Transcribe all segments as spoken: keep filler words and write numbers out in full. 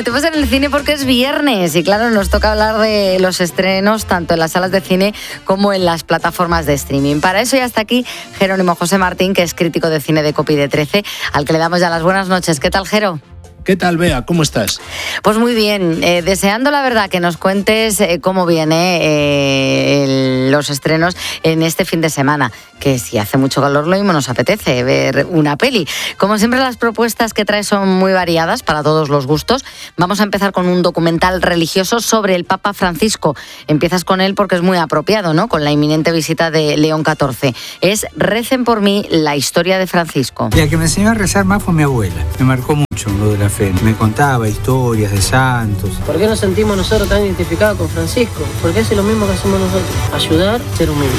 metemos en el cine porque es viernes y claro, nos toca hablar de los estrenos tanto en las salas de cine como en las plataformas de streaming. Para eso ya está aquí Jerónimo José Martín, que es crítico de cine de Copy de trece, al que le damos ya las buenas noches. ¿Qué tal, Jero? ¿Qué tal, Bea? ¿Cómo estás? Pues muy bien, eh, deseando la verdad que nos cuentes eh, cómo viene eh, el, los estrenos en este fin de semana, que si hace mucho calor lo mismo nos apetece ver una peli. Como siempre, las propuestas que traes son muy variadas para todos los gustos. Vamos a empezar con un documental religioso sobre el Papa Francisco. Empiezas con él porque es muy apropiado, ¿no?, con la inminente visita de León catorce. Es Recen por mí, la historia de Francisco. La que me enseñó a rezar más fue mi abuela. Me marcó mucho lo de la fe. Me contaba historias de santos. ¿Por qué nos sentimos nosotros tan identificados con Francisco? Porque hace lo mismo que hacemos nosotros. Ayudar, ser humilde.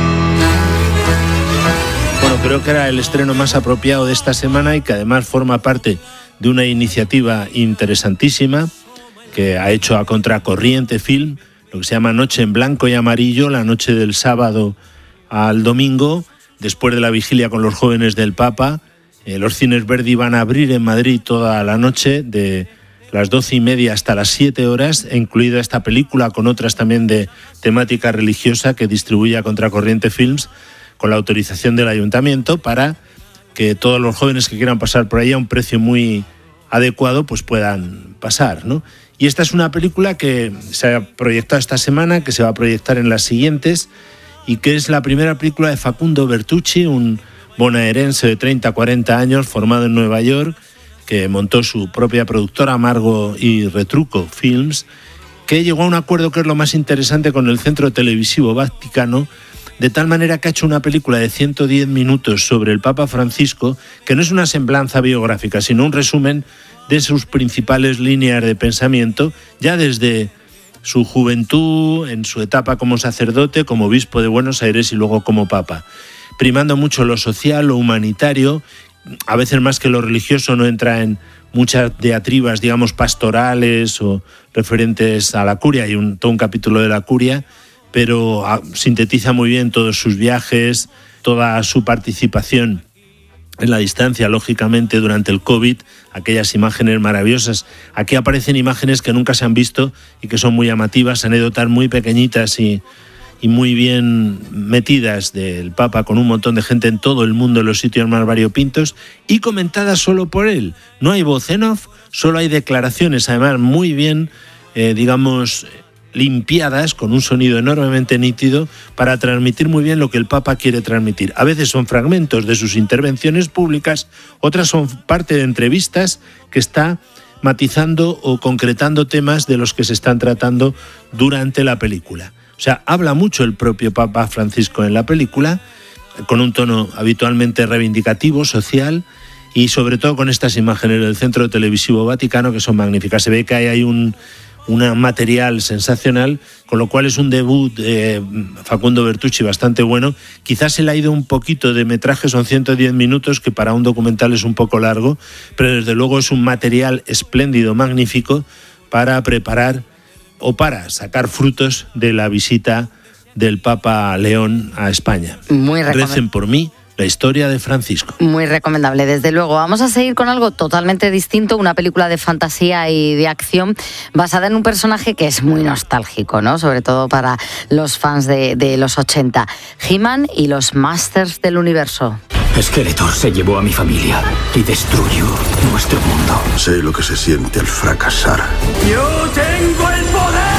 Bueno, creo que era el estreno más apropiado de esta semana y que además forma parte de una iniciativa interesantísima que ha hecho a Contracorriente Film, lo que se llama Noche en Blanco y Amarillo, la noche del sábado al domingo, después de la vigilia con los jóvenes del Papa. Eh, los cines Verdi van a abrir en Madrid toda la noche, de las doce y media hasta las siete horas, incluida esta película con otras también de temática religiosa que distribuye a Contracorriente Films con la autorización del ayuntamiento, para que todos los jóvenes que quieran pasar por ahí a un precio muy adecuado pues puedan pasar, ¿no? Y esta es una película que se ha proyectado esta semana, que se va a proyectar en las siguientes, y que es la primera película de Facundo Bertucci, un bonaerense de treinta a cuarenta años, formado en Nueva York, que montó su propia productora, Amargo y Retruco Films, que llegó a un acuerdo que es lo más interesante con el Centro Televisivo Vaticano, de tal manera que ha hecho una película de ciento diez minutos sobre el Papa Francisco, que no es una semblanza biográfica, sino un resumen de sus principales líneas de pensamiento, ya desde su juventud, en su etapa como sacerdote, como obispo de Buenos Aires y luego como Papa, primando mucho lo social, lo humanitario, a veces más que lo religioso. No entra en muchas diatribas, digamos, pastorales o referentes a la curia, hay un, todo un capítulo de la curia, pero a, sintetiza muy bien todos sus viajes, toda su participación en la distancia, lógicamente, durante el COVID, aquellas imágenes maravillosas. Aquí aparecen imágenes que nunca se han visto y que son muy llamativas, anécdotas muy pequeñitas y y muy bien metidas del Papa, con un montón de gente en todo el mundo, en los sitios más variopintos, y comentadas solo por él. No hay voz en off, solo hay declaraciones, además muy bien, eh, digamos, limpiadas, con un sonido enormemente nítido, para transmitir muy bien lo que el Papa quiere transmitir. A veces son fragmentos de sus intervenciones públicas, otras son parte de entrevistas que está matizando o concretando temas de los que se están tratando durante la película. O sea, habla mucho el propio Papa Francisco en la película, con un tono habitualmente reivindicativo, social, y sobre todo con estas imágenes del Centro Televisivo Vaticano, que son magníficas. Se ve que hay un un material sensacional, con lo cual es un debut de Facundo Bertucci bastante bueno. Quizás se le ha ido un poquito de metraje, son ciento diez minutos, que para un documental es un poco largo, pero desde luego es un material espléndido, magnífico, para preparar o para sacar frutos de la visita del Papa León a España. Muy recomendable. Recen por mí, la historia de Francisco. Muy recomendable, desde luego. Vamos a seguir con algo totalmente distinto, una película de fantasía y de acción basada en un personaje que es muy nostálgico, ¿no? Sobre todo para los fans de, de los ochenta. He-Man y los Masters del Universo. Skeletor se llevó a mi familia y destruyó nuestro mundo. Sé lo que se siente al fracasar. ¡Yo tengo el poder!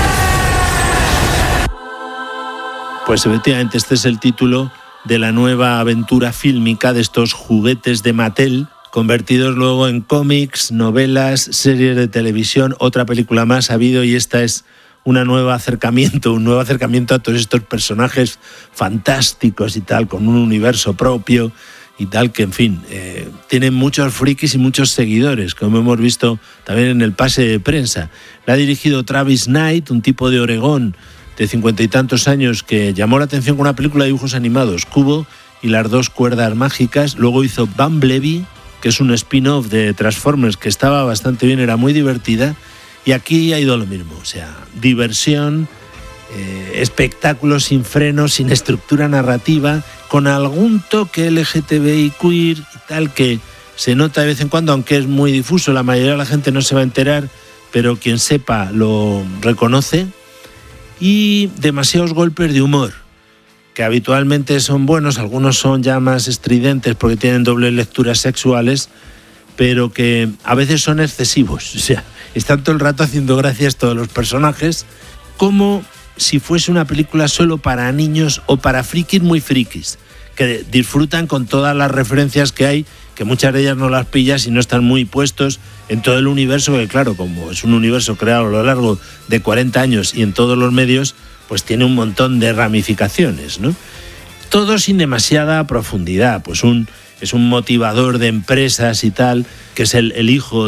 Pues efectivamente este es el título de la nueva aventura fílmica de estos juguetes de Mattel, convertidos luego en cómics, novelas, series de televisión. Otra película más ha habido, y esta es un nuevo acercamiento, un nuevo acercamiento a todos estos personajes fantásticos y tal, con un universo propio y tal, que en fin, eh, tienen muchos frikis y muchos seguidores, como hemos visto también en el pase de prensa. La ha dirigido Travis Knight, un tipo de Oregón de cincuenta y tantos años, que llamó la atención con una película de dibujos animados, Cubo y las dos cuerdas mágicas. Luego hizo Bumblebee, que es un spin-off de Transformers que estaba bastante bien, era muy divertida, y aquí ha ido lo mismo, o sea, diversión, eh, espectáculo sin freno, sin estructura narrativa, con algún toque L G T B I queer y tal, que se nota de vez en cuando, aunque es muy difuso, la mayoría de la gente no se va a enterar, pero quien sepa lo reconoce, y demasiados golpes de humor, que habitualmente son buenos, algunos son ya más estridentes porque tienen dobles lecturas sexuales, pero que a veces son excesivos. O sea, están todo el rato haciendo gracias todos los personajes, como si fuese una película solo para niños o para frikis muy frikis, que disfrutan con todas las referencias que hay, que muchas de ellas no las pillas y no están muy puestos en todo el universo, que claro, como es un universo creado a lo largo de cuarenta años y en todos los medios, pues tiene un montón de ramificaciones, ¿no? Todo sin demasiada profundidad, pues un, es un motivador de empresas y tal, que es el, el hijo